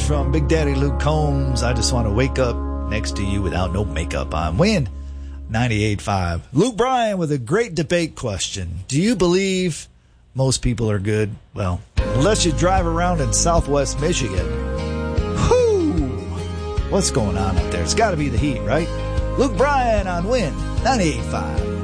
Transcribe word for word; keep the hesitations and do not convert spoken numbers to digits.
from Big Daddy Luke Combs. I just want to wake up next to you without no makeup. I'm Win ninety-eight point five. Luke Bryan with a great debate question. Do you believe most people are good? Well, unless you drive around in Southwest Michigan. Whoo! What's going on up there? It's got to be the heat, right? Luke Bryan on Win ninety-eight point five.